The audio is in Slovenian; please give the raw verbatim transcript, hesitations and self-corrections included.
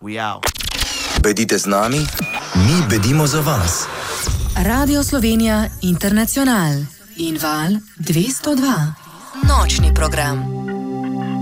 Bedite z nami, mi bedimo za vas. Radio Slovenija Internacional in Val dvesto dva. Nočni program.